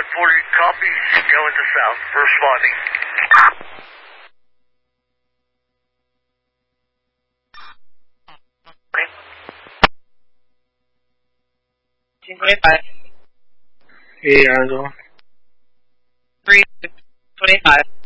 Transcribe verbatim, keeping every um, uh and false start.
five forty, copy, going to south, responding. two twenty-five. Hey, Argo. three twenty-five.